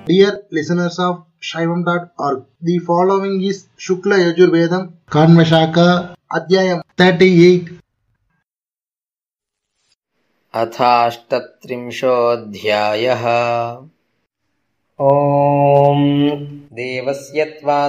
Dear listeners of Shaivam.org, the following is Shukla Yajurvedam Kanvashaka Adhyayam 38. अथाष्टत्रिंशोऽध्यायः। ॐ देवस्य त्वा